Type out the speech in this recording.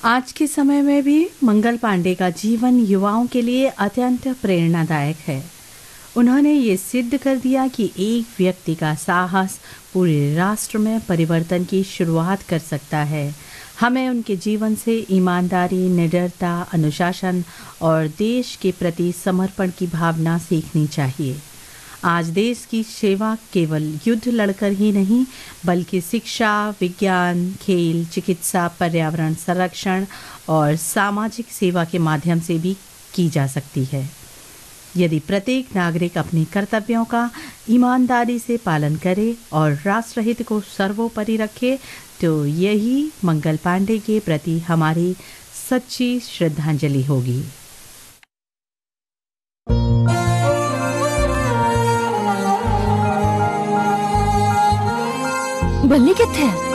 आज के समय में भी मंगल पांडे का जीवन युवाओं के लिए अत्यंत प्रेरणादायक है। उन्होंने ये सिद्ध कर दिया कि एक व्यक्ति का साहस पूरे राष्ट्र में परिवर्तन की शुरुआत कर सकता है। हमें उनके जीवन से ईमानदारी, निडरता, अनुशासन और देश के प्रति समर्पण की भावना सीखनी चाहिए। आज देश की सेवा केवल युद्ध लड़कर ही नहीं, बल्कि शिक्षा, विज्ञान, खेल, चिकित्सा, पर्यावरण संरक्षण और सामाजिक सेवा के माध्यम से भी की जा सकती है। यदि प्रत्येक नागरिक अपने कर्तव्यों का ईमानदारी से पालन करे और राष्ट्रहित को सर्वोपरि रखे, तो यही मंगल पांडे के प्रति हमारी सच्ची श्रद्धांजलि होगी। बल्ली कित्थे है?